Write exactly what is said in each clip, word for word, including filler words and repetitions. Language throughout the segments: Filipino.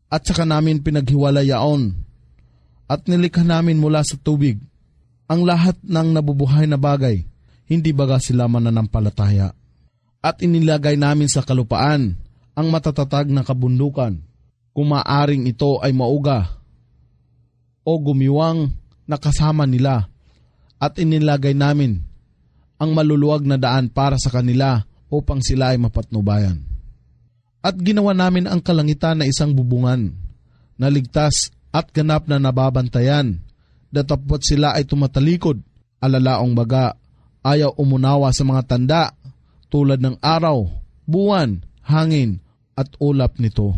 at saka namin pinaghiwalayaon at nilikha namin mula sa tubig ang lahat ng nabubuhay na bagay, hindi baga sila mananampalataya. At inilagay namin sa kalupaan ang matatatag na kabundukan, kung maaring ito ay mauga o gumiwang na kasama nila, at inilagay namin ang maluluwag na daan para sa kanila upang sila ay mapatnubayan. At ginawa namin ang kalangitan na isang bubungan, na ligtas at ganap na nababantayan, datapot sila ay tumatalikod, alalaong baga, ayaw umunawa sa mga tanda, tulad ng araw, buwan, hangin, at ulap nito.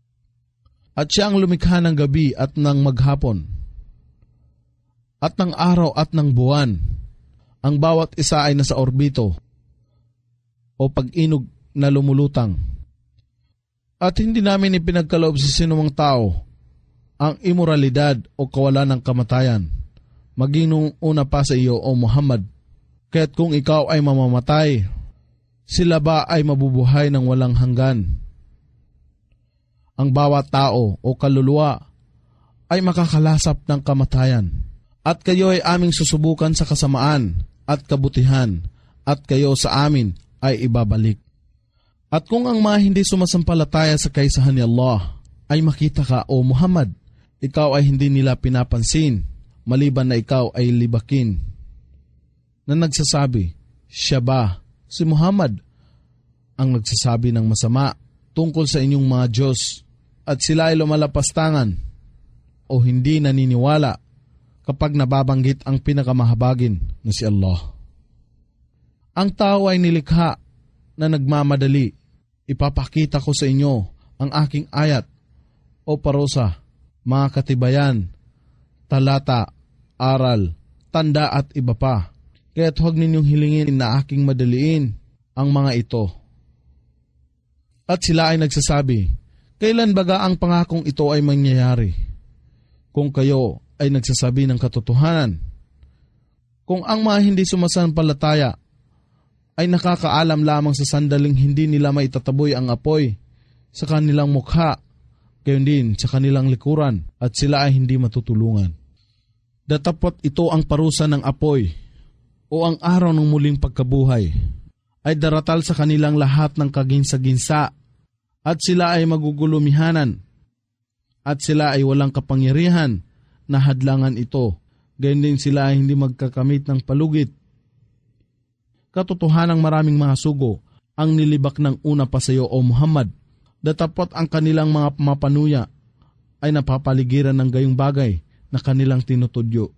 At siya ang lumikha ng gabi at ng maghapon, at ng araw at ng buwan. Ang bawat isa ay nasa orbito o pag-inog na lumulutang. At hindi namin ipinagkaloob sa sinumang tao ang imoralidad o kawalan ng kamatayan, maging nung una pa sa iyo, O Muhammad. Kaya't kung ikaw ay mamamatay, sila ba ay mabubuhay ng walang hanggan? Ang bawat tao o kaluluwa ay makakalasap ng kamatayan, at kayo ay aming susubukan sa kasamaan at kabutihan, at kayo sa amin ay ibabalik. At kung ang mga hindi sumasampalataya sa kaisahan ni Allah ay makita ka, O Muhammad, ikaw ay hindi nila pinapansin, maliban na ikaw ay libakin, na nagsasabi, siya ba, si Muhammad, ang nagsasabi ng masama tungkol sa inyong mga Diyos, at sila ay lumalapastangan o hindi naniniwala kapag nababanggit ang pinakamahabagin na si Allah. Ang tao ay nilikha na nagmamadali. Ipapakita ko sa inyo ang aking ayat o parusa, mga katibayan, talata, aral, tanda at iba pa. Kaya't huwag ninyong hilingin na aking madaliin ang mga ito. At sila ay nagsasabi, kailan baga ang pangakong ito ay mangyayari? Kung kayo ay nagsasabi ng katotohanan, kung ang mga hindi sumasampalataya ay nakakaalam lamang sa sandaling hindi nila maitataboy ang apoy sa kanilang mukha, gayon din sa kanilang likuran, at sila ay hindi matutulungan. Datapot ito ang parusa ng apoy o ang araw ng muling pagkabuhay, ay daratal sa kanilang lahat ng kaginsa-ginsa, at sila ay magugulumihanan, at sila ay walang kapangyarihan na hadlangan ito, gayon din sila ay hindi magkakamit ng palugit. Katotohanang maraming mga sugo ang nilibak ng una pa sa iyo, O Muhammad, datapot ang kanilang mga mapanuya ay napapaligiran ng gayong bagay na kanilang tinutudyo.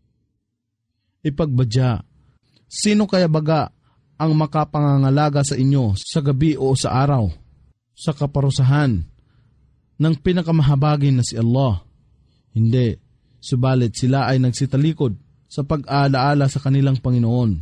Ipagbadya, sino kaya baga ang makapangangalaga sa inyo sa gabi o sa araw, sa kaparusahan ng pinakamahabagin na si Allah? Hindi, subalit sila ay nagsitalikod sa pag-aalaala sa kanilang Panginoon.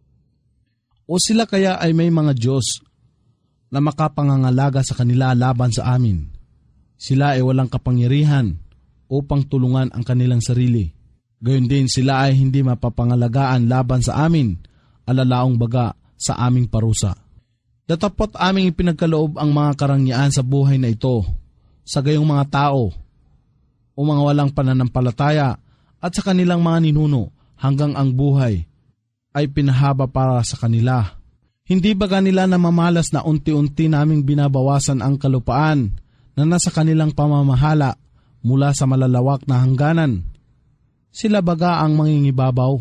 O sila kaya ay may mga Diyos na makapangangalaga sa kanila laban sa amin? Sila ay walang kapangyarihan upang tulungan ang kanilang sarili. Gayon din sila ay hindi mapapangalagaan laban sa amin, alalaong baga sa aming parusa. Datapot aming ipinagkaloob ang mga karangyaan sa buhay na ito sa gayong mga tao o mga walang pananampalataya at sa kanilang mga ninuno, hanggang ang buhay ay pinahaba para sa kanila. Hindi ba kanila namamalas na unti-unti naming binabawasan ang kalupaan na nasa kanilang pamamahala mula sa malalawak na hangganan? Sila baga ang mangingibabaw?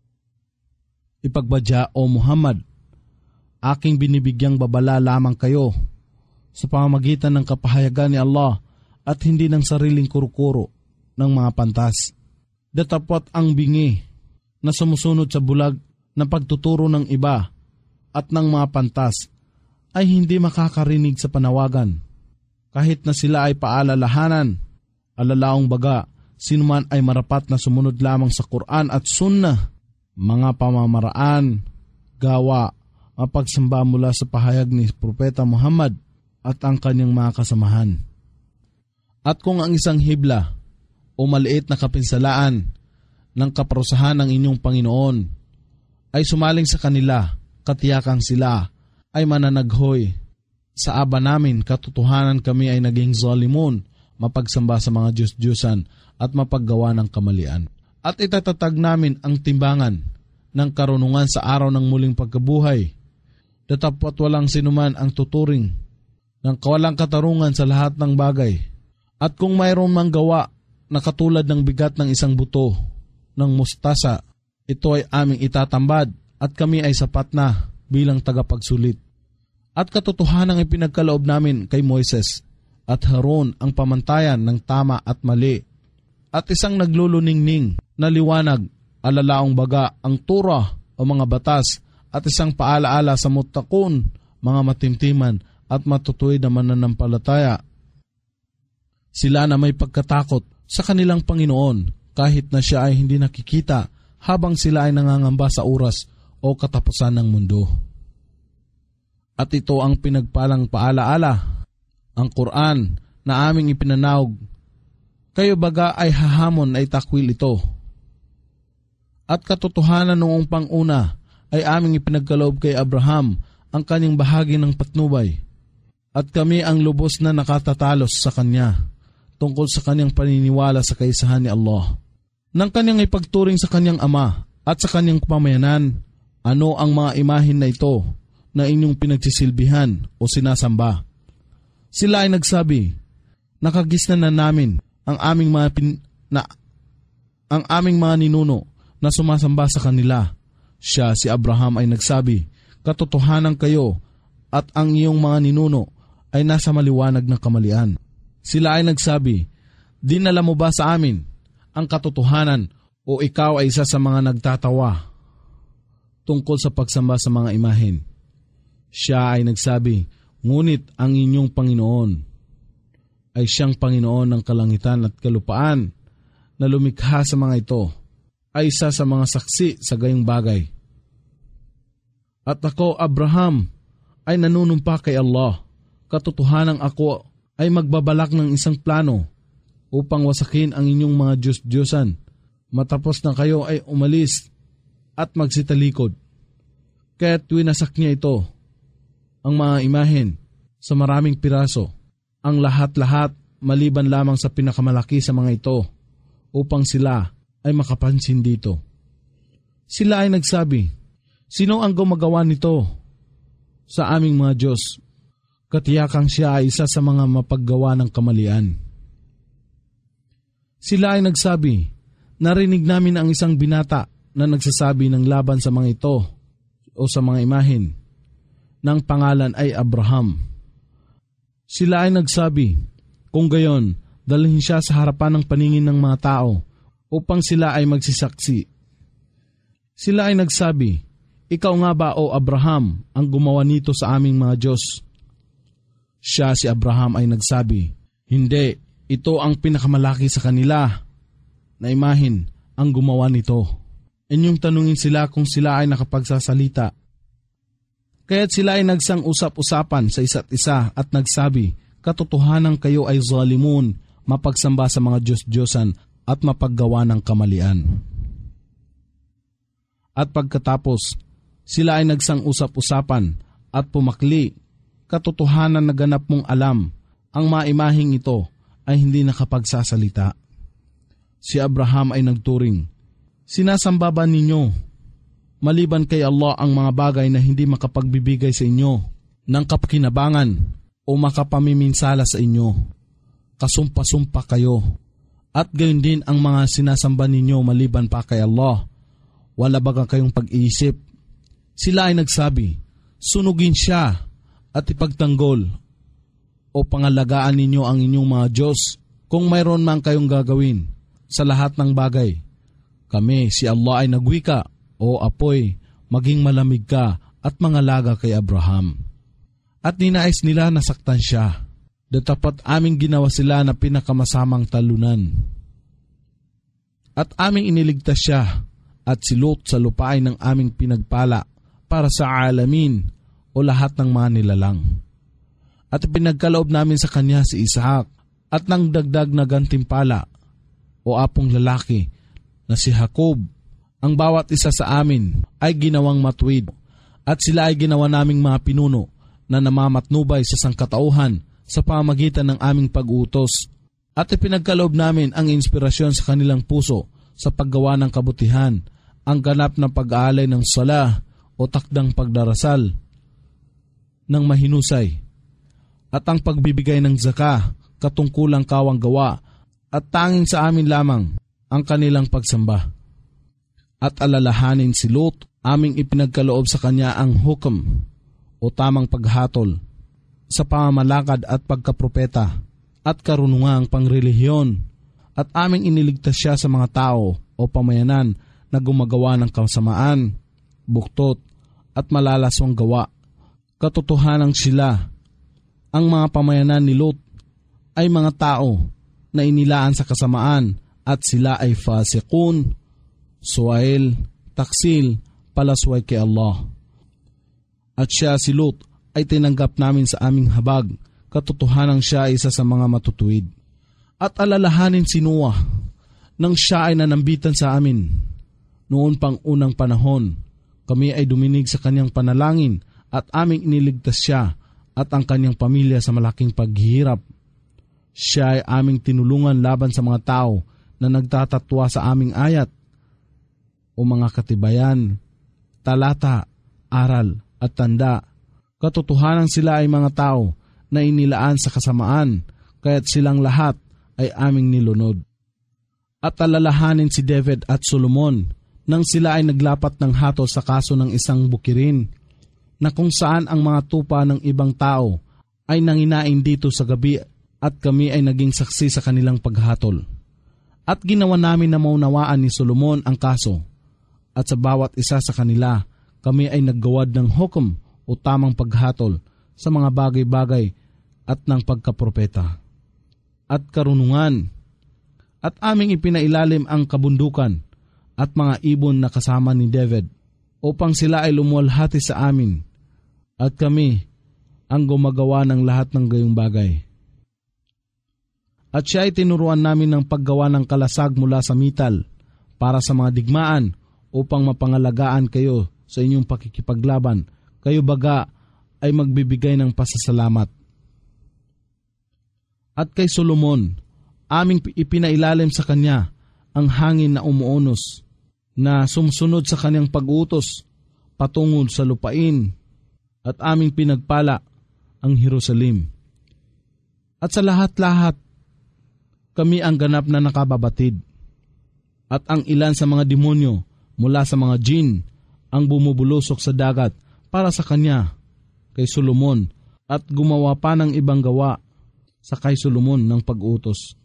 Ipagbadya, O Muhammad, aking binibigyang babala lamang kayo sa pamamagitan ng kapahayagan ni Allah at hindi ng sariling kurukuro ng mga pantas. Datapot ang bingi na sumusunod sa bulag na pagtuturo ng iba at ng mga pantas ay hindi makakarinig sa panawagan. Kahit na sila ay paalalahanan, alalaong baga, sinuman ay marapat na sumunod lamang sa Quran at Sunnah, mga pamamaraan, gawa, mapagsamba mula sa pahayag ni Propeta Muhammad at ang kanyang mga kasamahan. At kung ang isang hibla o maliit na kapinsalaan ng kaparusahan ng inyong Panginoon ay sumaling sa kanila, katiyakang sila ay mananaghoy. Sa aba namin, katotohanan kami ay naging zalimun mapagsamba sa mga Diyos-Diyosan at mapaggawa ng kamalian. At itatatag namin ang timbangan ng karunungan sa araw ng muling pagkabuhay. Datapwat walang sinuman ang tuturing ng kawalang katarungan sa lahat ng bagay. At kung mayroon mang gawa na katulad ng bigat ng isang buto ng mustasa, ito ay aming itatambad at kami ay sapat na bilang tagapagsulit. At katotohanan ang ipinagkaloob namin kay Moises at Haron ang pamantayan ng tama at mali. At isang nagluluningning na liwanag, alalaong baga ang Torah o mga batas, at isang paalaala sa mutakon, mga matimtiman at matutuwid na mananampalataya. Sila na may pagkatakot sa kanilang Panginoon kahit na siya ay hindi nakikita habang sila ay nangangamba sa oras o katapusan ng mundo. At ito ang pinagpalang paalaala, ang Quran na aming ipinanaog. Kayo baga ay hahamon ay takwil ito. At katotohanan noong panguna ay aming ipinagkaloob kay Abraham ang kanyang bahagi ng patnubay. At kami ang lubos na nakatatalos sa kanya tungkol sa kanyang paniniwala sa kaisahan ni Allah. Nang kanyang ipagturing sa kanyang ama at sa kanyang pamayanan, ano ang mga imahin na ito na inyong pinagsisilbihan o sinasamba? Sila ay nagsabi, nakagisnan na namin ang aming mga pin, na, ang aming mga ninuno na sumasamba sa kanila. Siya, si Abraham, ay nagsabi, katotohanan kayo at ang iyong mga ninuno ay nasa maliwanag na kamalian. Sila ay nagsabi, dinala mo ba sa amin ang katotohanan o ikaw ay isa sa mga nagtatawa tungkol sa pagsamba sa mga imahen? Siya ay nagsabi, ngunit ang inyong Panginoon ay siyang Panginoon ng kalangitan at kalupaan na lumikha sa mga ito, ay isa sa mga saksi sa gayong bagay. At ako, Abraham, ay nanunumpa kay Allah. Katotohanang ako ay magbabalak ng isang plano upang wasakin ang inyong mga Diyos-Diyosan matapos na kayo ay umalis at magsitalikod. Kaya't winasak niya ito, ang mga imahen, sa maraming piraso, ang lahat-lahat maliban lamang sa pinakamalaki sa mga ito, upang sila ay makapansin dito. Sila ay nagsabi, sino ang gumagawa nito sa aming mga Diyos? Katiyakang siya ay isa sa mga mapaggawa ng kamalian. Sila ay nagsabi, narinig namin ang isang binata na nagsasabi ng laban sa mga ito o sa mga imahen, ng pangalan ay Abraham. Sila ay nagsabi, kung gayon, dalhin siya sa harapan ng paningin ng mga tao upang sila ay magsisaksi. Sila ay nagsabi, ikaw nga ba o Abraham ang gumawa nito sa aming mga Diyos? Siya, si Abraham, ay nagsabi, hindi, ito ang pinakamalaki sa kanila na imahin ang gumawa nito. Inyong tanungin sila kung sila ay nakapagsasalita. Kaya't sila ay nagsang usap-usapan sa isa't isa at nagsabi, katotohanan kayo ay zalimun, mapagsamba sa mga Diyos-Diyosan at mapaggawa ng kamalian. At pagkatapos, sila ay nagsang usap-usapan at pumakli, katotohanan na ganap mong alam, ang mga imaheng ito ay hindi nakapagsasalita. Si Abraham ay nagturing, sinasamba ba ninyo, maliban kay Allah, ang mga bagay na hindi makapagbibigay sa inyo ng kapakinabangan o makapamiminsala sa inyo? Kasumpa-sumpa kayo. At gayon din ang mga sinasamba ninyo maliban pa kay Allah. Wala baga kayong pag-iisip? Sila ay nagsabi, sunugin siya at ipagtanggol o pangalagaan ninyo ang inyong mga Diyos kung mayroon man kayong gagawin sa lahat ng bagay. Kami, si Allah, ay nagwika, o apoy, maging malamig ka at mangalaga kay Abraham. At ninais nila nasaktan siya, datapat aming ginawa sila na pinakamasamang talunan. At aming iniligtas siya at si Lot sa lupain ng aming pinagpala para sa alamin o lahat ng mga nilalang. At pinagkaloob namin sa kanya si Isaac at nang dagdag na gantimpala o apong lalaki na si Jacob. Ang bawat isa sa amin ay ginawang matuwid at sila ay ginawa naming mga pinuno na namamatnubay sa sangkatauhan sa pamagitan ng aming pag-utos At ipinagkaloob namin ang inspirasyon sa kanilang puso sa paggawa ng kabutihan, ang ganap na pag-aalay ng sala o takdang pagdarasal ng mahinusay, at ang pagbibigay ng zaka, katungkulang kawang gawa, at tanging sa amin lamang ang kanilang pagsamba. At alalahanin si Lot, aming ipinagkaloob sa kanya ang hukom o tamang paghatol sa pamamalakad at pagkapropeta at karunungang pangrelihiyon, at aming iniligtas siya sa mga tao o pamayanan na gumagawa ng kasamaan, buktot at malalaswang gawa. Katotohanan sila, ang mga pamayanan ni Lot ay mga tao na inilaan sa kasamaan, at sila ay fasikun, suwail, taksil, palasway kay Allah. At siya si Lot ay tinanggap namin sa aming habag, katotohanan siya ay isa sa mga matutuwid. At alalahanin si Noah, nang siya ay nanambitan sa amin. Noon pang unang panahon, kami ay duminig sa kanyang panalangin at aming iniligtas siya at ang kanyang pamilya sa malaking paghihirap. Siya ay aming tinulungan laban sa mga tao na nagtatatwa sa aming ayat o mga katibayan, talata, aral at tanda. Katotohanan sila ay mga tao na inilaan sa kasamaan, kaya't silang lahat ay aming nilunod. At alalahanin si David at Solomon nang sila ay naglapat ng hatol sa kaso ng isang bukirin, na kung saan ang mga tupa ng ibang tao ay nanginain dito sa gabi, at kami ay naging saksi sa kanilang paghatol. At ginawa namin na maunawaan ni Solomon ang kaso, at sa bawat isa sa kanila kami ay naggawad ng hukom o tamang paghatol sa mga bagay-bagay at ng pagkapropeta at karunungan. At aming ipinailalim ang kabundukan at mga ibon na kasama ni David upang sila ay lumuwalhati sa amin, at kami ang gumagawa ng lahat ng gayong bagay. At siya ay tinuruan namin ng paggawa ng kalasag mula sa metal para sa mga digmaan upang mapangalagaan kayo sa inyong pakikipaglaban. Kayo baga ay magbibigay ng pasasalamat. At kay Solomon, aming ipinailalim sa kanya ang hangin na umuunos, na sumusunod sa kanyang pag-utos patungod sa lupain, at aming pinagpala ang Jerusalem. At sa lahat-lahat, kami ang ganap na nakababatid. At ang ilan sa mga demonyo mula sa mga jin ang bumubulusok sa dagat para sa kanya, kay Solomon, at gumawa pa ng ibang gawa sa kay Solomon ng pag-utos.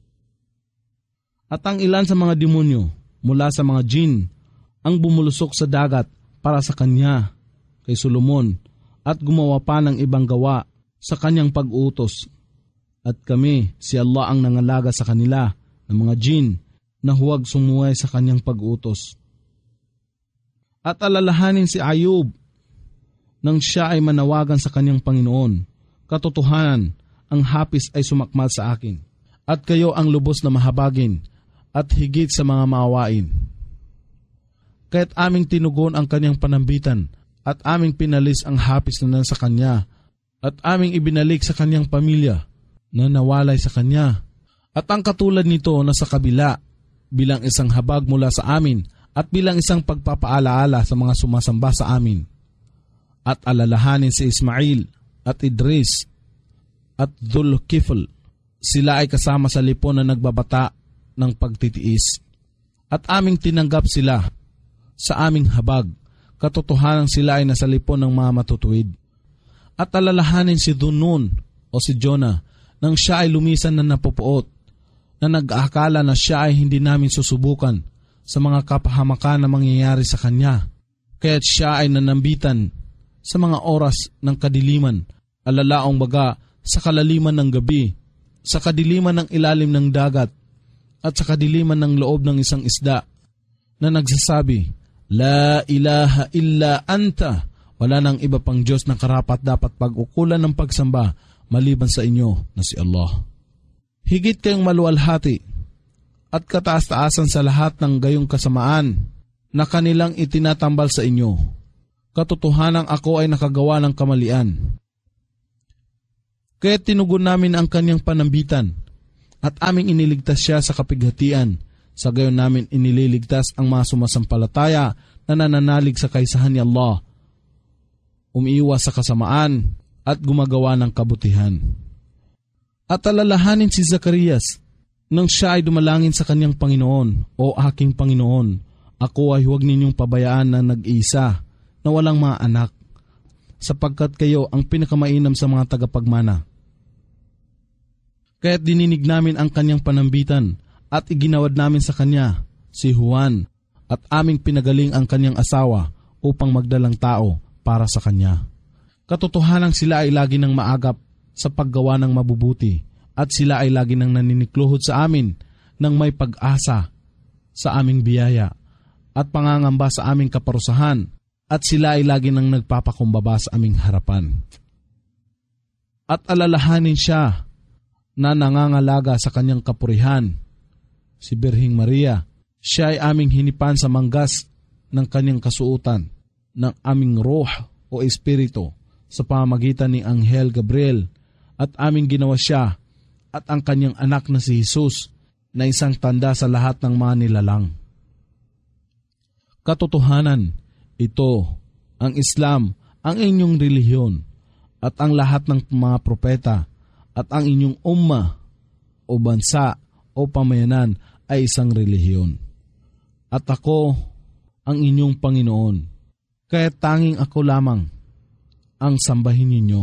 At ang ilan sa mga demonyo mula sa mga jin ang bumulusok sa dagat para sa kanya, kay Solomon, at gumawa pa ng ibang gawa sa kanyang pag-utos. At kami, si Allah ang nangalaga sa kanila ng mga jin na huwag sumuway sa kanyang pag-utos. At alalahanin si Ayub nang siya ay manawagan sa kanyang Panginoon, katotohanan, ang hapis ay sumakmal sa akin, at kayo ang lubos na mahabagin at higit sa mga maawain. Kaya't aming tinugon ang kanyang panambitan, at aming pinalis ang hapis na nasa kanya, at aming ibinalik sa kanyang pamilya na nawalay sa kanya. At ang katulad nito na sa kabila, bilang isang habag mula sa amin, at bilang isang pagpapaalaala sa mga sumasamba sa amin. At alalahanin si Ismail at Idris at Dhul-Kifl, sila ay kasama sa lipon na nagbabata ng pagtitiis. At aming tinanggap sila sa aming habag, katotohanan sila ay nasa lipon ng mga matutuwid. At alalahanin si Dunun o si Jonah nang siya ay lumisan na napupuot, na nag-aakala na siya ay hindi namin susubukan sa mga kapahamakan na mangyayari sa kanya. Kaya't siya ay nanambitan sa mga oras ng kadiliman, alalaong baga sa kalaliman ng gabi, sa kadiliman ng ilalim ng dagat, at sa kadiliman ng loob ng isang isda, na nagsasabi, La ilaha illa anta, wala nang iba pang Diyos na karapat dapat pag-ukulan ng pagsamba maliban sa inyo na si Allah. Higit kayong maluwalhati at kataas-taasan sa lahat ng gayong kasamaan na kanilang itinatambal sa inyo. Katotohanang ako ay nakagawa ng kamalian. Kaya tinugon namin ang kanyang panambitan at aming iniligtas siya sa kapighatian. Sa gayon namin inililigtas ang mga sumasampalataya na nananalig sa kaisahan ni Allah, umiiwas sa kasamaan at gumagawa ng kabutihan. At alalahanin si Zacarias nang siya ay dumalangin sa kanyang Panginoon, "O aking Panginoon, ako ay huwag ninyong pabayaan na nag-iisa, na walang mga anak, sapagkat kayo ang pinakamainam sa mga tagapagmana." Kaya't dininig namin ang kanyang panambitan at iginawad namin sa kanya si Juan, at aming pinagaling ang kanyang asawa upang magdalang tao para sa kanya. Katotohanang sila ay lagi ng maagap sa paggawa ng mabubuti, at sila ay lagi ng naninikluhod sa amin ng may pag-asa sa aming biyaya at pangangamba sa aming kaparusahan, at sila ay lagi ng nagpapakumbaba sa aming harapan. At alalahanin siya na nangangalaga sa kanyang kapurihan, si Birhing Maria. Siya ay aming hinipan sa manggas ng kanyang kasuutan, ng aming roh o espiritu sa pamamagitan ni Anghel Gabriel, at aming ginawa siya at ang kanyang anak na si Jesus na isang tanda sa lahat ng mga nilalang. Katotohanan, ito, ang Islam, ang inyong relihiyon, at ang lahat ng mga propeta, at ang inyong umma o bansa o pamayanan ay isang relihiyon. At ako ang inyong Panginoon, kaya tanging ako lamang ang sambahin ninyo.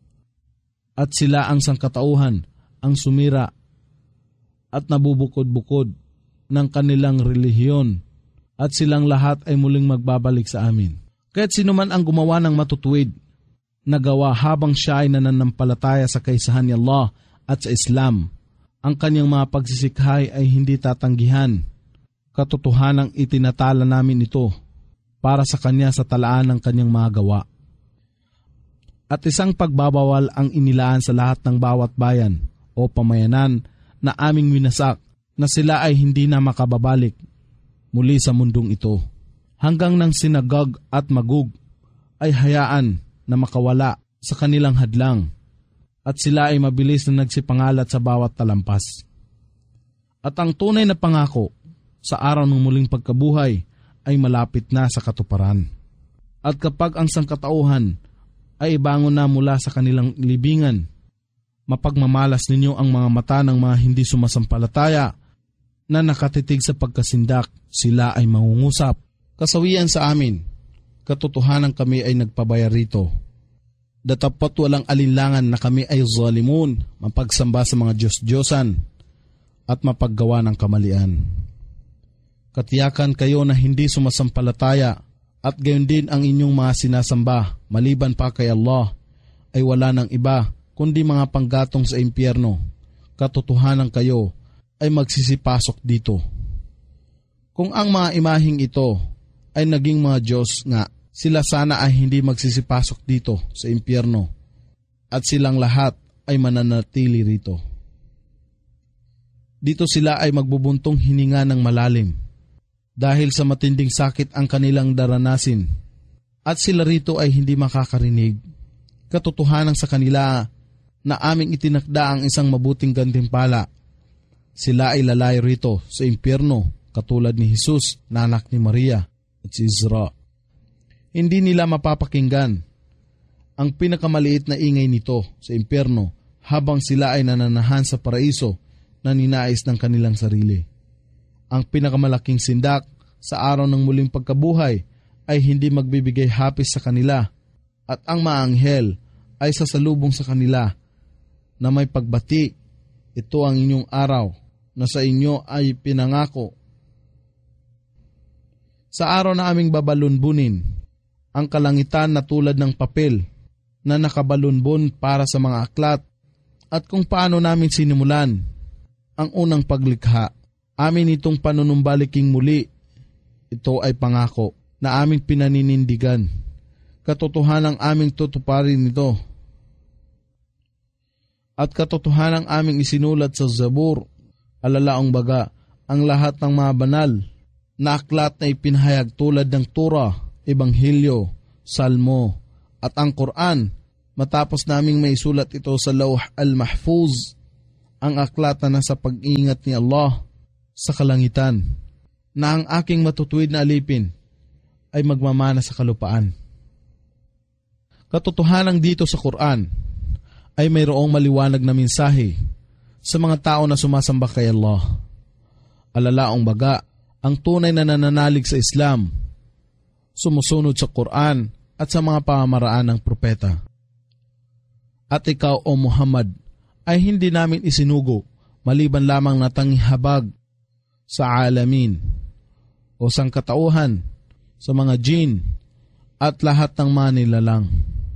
At sila ang sangkatauhan ang sumira at nabubukod-bukod ng kanilang relihiyon, at silang lahat ay muling magbabalik sa amin. Kaya't sino man ang gumawa ng matutuwid na gawa habang siya ay nananampalataya sa kaisahan ni Allah at sa Islam, ang kanyang mga pagsisikhay ay hindi tatanggihan. Katotohanang itinatala namin ito para sa kanya sa talaan ng kanyang mga gawa. At isang pagbabawal ang inilaan sa lahat ng bawat bayan o pamayanan na aming winasak, na sila ay hindi na makababalik muli sa mundong ito, hanggang nang sinagag at magug ay hayaan na makawala sa kanilang hadlang, at sila ay mabilis na nagsipangalat sa bawat talampas. At ang tunay na pangako sa araw ng muling pagkabuhay ay malapit na sa katuparan. At kapag ang sangkatauhan ay ibangon na mula sa kanilang libingan, mapagmamalas ninyo ang mga mata ng mga hindi sumasampalataya na nakatitig sa pagkasindak. Sila ay mangungusap, "Kasawian sa amin, katotohanan kami ay nagpabaya rito. Datapot walang alinlangan na kami ay zalimun, mapagsamba sa mga Diyos-Diyosan at mapaggawa ng kamalian. Katiyakan kayo na hindi sumasampalataya, at gayon din ang inyong mga sinasamba maliban pa kay Allah ay wala ng iba kundi mga panggatong sa impyerno. Katotohanan kayo ay magsisipasok dito. Kung ang mga imaheng ito ay naging mga Diyos nga, sila sana ay hindi magsisipasok dito sa impyerno, at silang lahat ay mananatili rito. Dito sila ay magbubuntong hininga ng malalim, dahil sa matinding sakit ang kanilang daranasin, at sila rito ay hindi makakarinig. Katotohanan sa kanila na aming itinakda ang isang mabuting gantimpala. Sila ay lalay rito sa impyerno, katulad ni Jesus na anak ni Maria at si Isra. Hindi nila mapapakinggan ang pinakamaliit na ingay nito sa impyerno habang sila ay nananahan sa paraiso na ninais ng kanilang sarili. Ang pinakamalaking sindak sa araw ng muling pagkabuhay ay hindi magbibigay hapis sa kanila, at ang mga anghel ay sasalubong sa kanila na may pagbati, "Ito ang inyong araw na sa inyo ay pinangako." Sa araw na aming babalunbunin ang kalangitan na tulad ng papel na nakabalunbon para sa mga aklat, at kung paano namin sinimulan ang unang paglikha, amin itong panunumbaliking muli. Ito ay pangako na aming pinaninindigan. Katotohanang aming tutuparin ito. At katotohanang aming isinulat sa Zabur, alalaong baga, ang lahat ng mga banal na aklat na ipinahayag tulad ng Torah, Ebanghelyo, Salmo, at ang Quran, matapos naming maisulat ito sa Lawh al-Mahfuz, ang aklat na nasa pag-iingat ni Allah sa kalangitan, na ang aking matutuwid na alipin ay magmamana sa kalupaan. Katotohanan dito sa Quran ay mayroong maliwanag na mensahe sa mga tao na sumasamba kay Allah. Alalaong baga, ang tunay na nananalig sa Islam, sumusunod sa Quran at sa mga pamamaraan ng propeta. At ikaw, O Muhammad, ay hindi namin isinugo maliban lamang na tanghabag sa alamin o sangkatauhan, sa mga jin at lahat ng mga nilalang.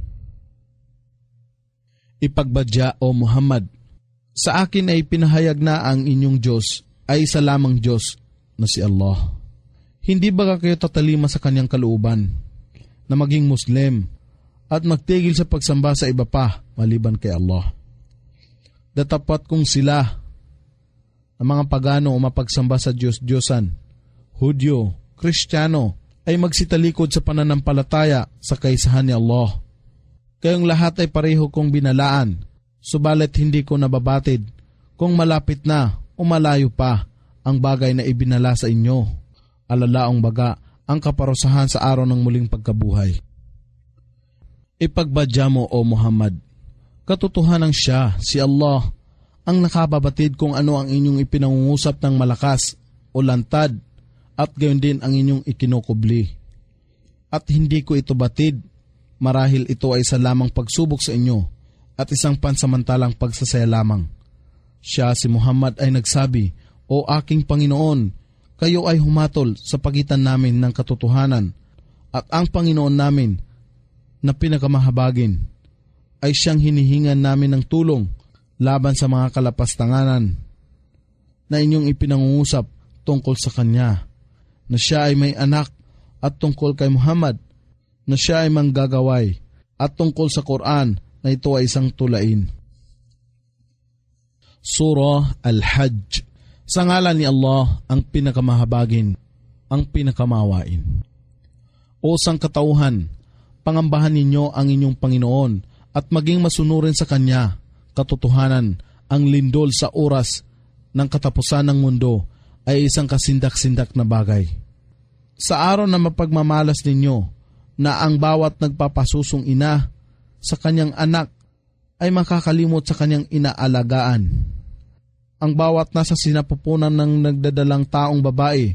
Ipagbadya, O Muhammad, sa akin ay pinahayag na ang inyong Diyos ay isa lamang Diyos na si Allah. Hindi ba kayo tatalima sa kanyang kalooban na maging Muslim at magtigil sa pagsamba sa iba pa maliban kay Allah? Datapat kung sila ang mga pagano o mapagsamba sa Diyos-Diyosan, Hudyo, Kristiyano, ay magsitalikod sa pananampalataya sa kaisahan ni Allah. Kayong lahat ay pareho kong binalaan, subalit hindi ko nababatid kung malapit na o malayo pa ang bagay na ibinala sa inyo. Alalaong baga ang kaparusahan sa araw ng muling pagkabuhay. Ipagbadya mo, O Muhammad, katotohanan siya, si Allah, ang nakababatid kung ano ang inyong ipinangungusap ng malakas o lantad, at gayon din ang inyong ikinukubli. At hindi ko ito batid, marahil ito ay isa lamang pagsubok sa inyo at isang pansamantalang pagsasaya lamang. Siya, si Muhammad, ay nagsabi, O aking Panginoon, kayo ay humatol sa pagitan namin ng katotohanan, at ang Panginoon namin na pinakamahabagin ay siyang hinihingan namin ng tulong laban sa mga kalapastanganan na inyong ipinangungusap tungkol sa Kanya, na siya ay may anak, at tungkol kay Muhammad na siya ay manggagaway, at tungkol sa Quran na ito ay isang tulain. Surah Al-Hajj. Sa ngalan ni Allah, ang pinakamahabagin, ang pinakamawain. O sangkatauhan, pangambahan ninyo ang inyong Panginoon at maging masunurin sa Kanya. Katotohanan, ang lindol sa oras ng katapusan ng mundo ay isang kasindak-sindak na bagay. Sa araw na mapagmamalas ninyo, na ang bawat nagpapasusong ina sa kanyang anak ay makakalimot sa kanyang inaalagaan. Ang bawat nasa sinapupunan ng nagdadalang taong babae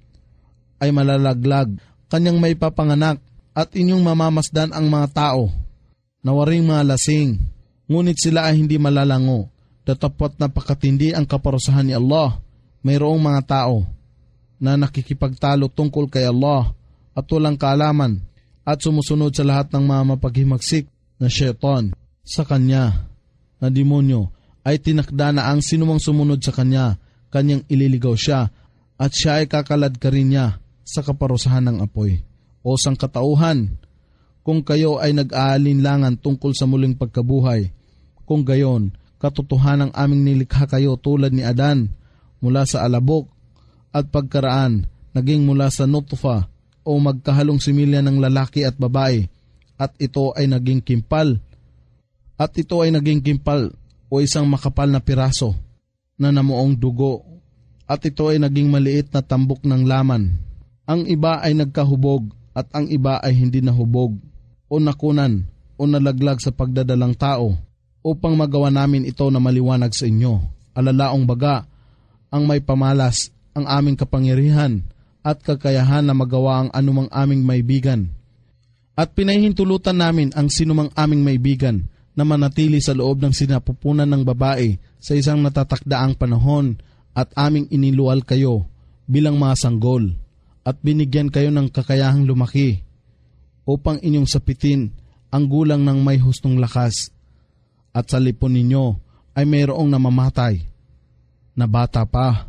ay malalaglag, kanyang may papanganak, at inyong mamamasdan ang mga tao na waring mga lasing, ngunit sila ay hindi malalango. Datapot napakatindi ang kaparusahan ni Allah. Mayroong mga tao na nakikipagtalo tungkol kay Allah at walang kaalaman at sumusunod sa lahat ng mga mapaghimagsik na syaitan sa Kanya na demonyo, ay tinakda na ang sinumang sumunod sa Kanya, Kanyang ililigaw siya at siya ay kakalad ka rin niya sa kaparusahan ng apoy. O sangkatauhan, kung kayo ay nag-aalinlangan tungkol sa muling pagkabuhay, kung gayon, katotohanang aming nilikha kayo tulad ni Adan, mula sa alabok, at pagkaraan naging mula sa nutfa o magkahalong similya ng lalaki at babae, at ito ay naging kimpal at ito ay naging kimpal o isang makapal na piraso na namuong dugo, at ito ay naging maliit na tambok ng laman. Ang iba ay nagkahubog at ang iba ay hindi nahubog o nakunan o nalaglag sa pagdadalang tao upang magawa namin ito na maliwanag sa inyo. Alalaong baga, ang may pamalas ang aming kapangyarihan at kakayahan na magawa ang anumang aming maibigan. At pinahintulutan namin ang sinumang aming maibigan na manatili sa loob ng sinapupunan ng babae sa isang natatakdaang panahon, at aming iniluwal kayo bilang mga sanggol at binigyan kayo ng kakayahang lumaki upang inyong sapitin ang gulang ng may hustong lakas, at sa lipon ninyo ay mayroong namamatay na bata pa,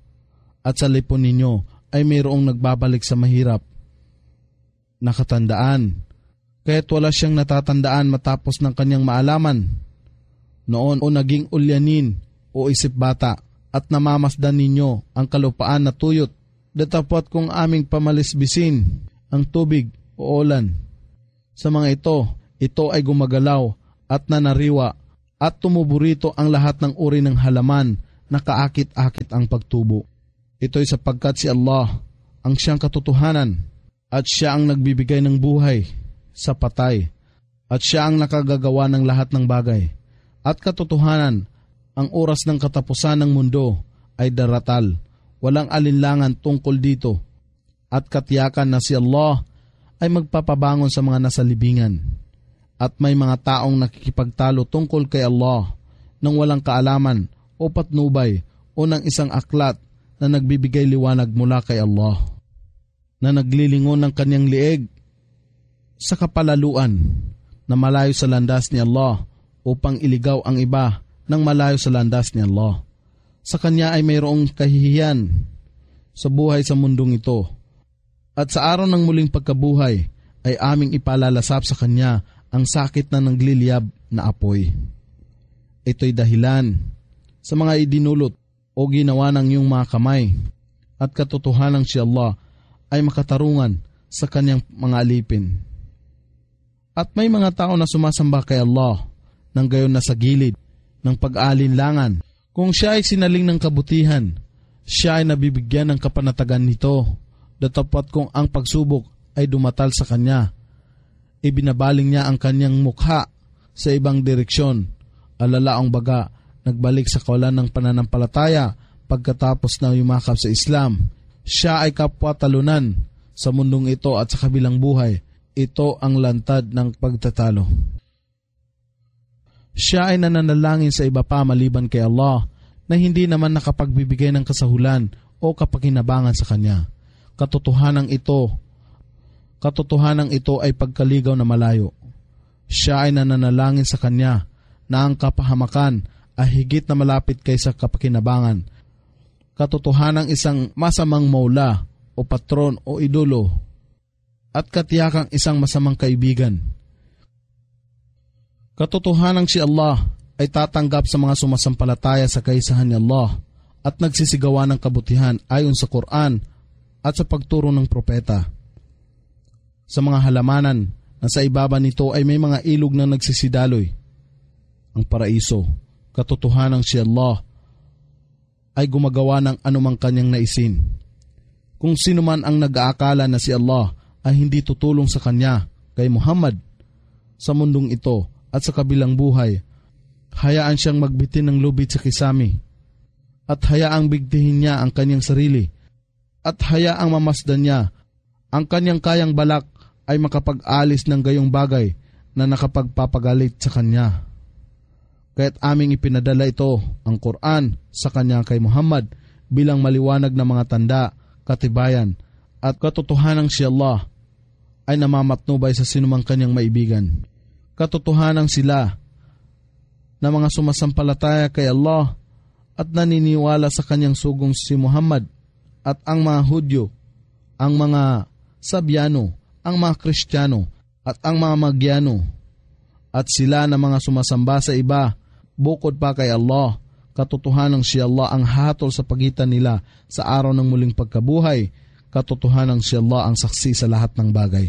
at sa lipon ninyo ay mayroong nagbabalik sa mahirap na katandaan, kaya't wala siyang natatandaan matapos ng kanyang maalaman noon, o naging ulyanin o isip bata, at namamasdan ninyo ang kalupaan na tuyot, datapot kung aming pamalisbisin ang tubig o ulan. Sa mga ito, ito ay gumagalaw at nanariwa at tumubo rito ang lahat ng uri ng halaman na kaakit-akit ang pagtubo. Ito'y sapagkat si Allah ang siyang katotohanan at siya ang nagbibigay ng buhay sa patay at siya ang nakagagawa ng lahat ng bagay. At katotohanan, ang oras ng katapusan ng mundo ay daratal. Walang alinlangan tungkol dito. At katiyakan na si Allah ay magpapabangon sa mga nasa libingan. At may mga taong nakikipagtalo tungkol kay Allah nang walang kaalaman o patnubay o ng isang aklat na nagbibigay liwanag mula kay Allah, na naglilingon ng kanyang lieg sa kapalaluan na malayo sa landas ni Allah upang iligaw ang iba ng malayo sa landas ni Allah. Sa kanya ay mayroong kahihiyan sa buhay sa mundong ito. At sa araw ng muling pagkabuhay ay aming ipalalasap sa kanya ang sakit na nagliliyab na apoy. Ito'y dahilan sa mga idinulot o ginawa ng iyong mga kamay at katotohanan si Allah ay makatarungan sa kanyang mga alipin. At may mga tao na sumasamba kay Allah nang gayon na sa gilid ng pag-aalinlangan. Kung siya ay sinaling ng kabutihan, siya ay nabibigyan ng kapanatagan nito, datapat kung ang pagsubok ay dumatal sa kanya. Ibinabaling niya ang kanyang mukha sa ibang direksyon, alalaong baga, nagbalik sa kawalan ng pananampalataya pagkatapos na yumakap sa Islam. Siya ay kapwa-talunan sa mundong ito at sa kabilang buhay. Ito ang lantad ng pagtatalo. Siya ay nananalangin sa iba pa maliban kay Allah na hindi naman nakapagbibigay ng kasahulan o kapakinabangan sa kanya. Katotohanan ito, katotohanan ito ay pagkaligaw na malayo. Siya ay nananalangin sa kanya na ang kapahamakan ay higit na malapit kaysa kapakinabangan. Katotohanang isang masamang maula o patron o idolo at katiyakang isang masamang kaibigan. Katotohanang si Allah ay tatanggap sa mga sumasampalataya sa kaisahan ni Allah at nagsisigawa ng kabutihan ayon sa Quran at sa pagturo ng propeta. Sa mga halamanan na sa ibaba nito ay may mga ilog na nagsisidaloy. Ang paraiso, katotohanan si Allah ay gumagawa ng anumang kanyang naisin. Kung sino man ang nag-aakala na si Allah ay hindi tutulong sa kanya, kay Muhammad, sa mundong ito at sa kabilang buhay, hayaan siyang magbitin ng lubid sa kisami at hayaang bigtihin niya ang kanyang sarili at hayaang mamasdan niya ang kanyang kayang balak ay makapag-alis ng gayong bagay na nakapagpapagalit sa kanya. Kaya't aming ipinadala ito, ang Quran, sa kanya kay Muhammad bilang maliwanag na mga tanda, katibayan, at katotohanang si Allah ay namamatnubay sa sinumang kanyang maibigan. Katotohanan sila na mga sumasampalataya kay Allah at naniniwala sa kanyang sugong si Muhammad at ang mga Hudyo, ang mga Sabyano, ang mga Kristiyano at ang mga Magyano at sila na mga sumasamba sa iba bukod pa kay Allah. Katotohanan si Allah ang hatol sa pagitan nila sa araw ng muling pagkabuhay. Katotohanan si Allah ang saksi sa lahat ng bagay.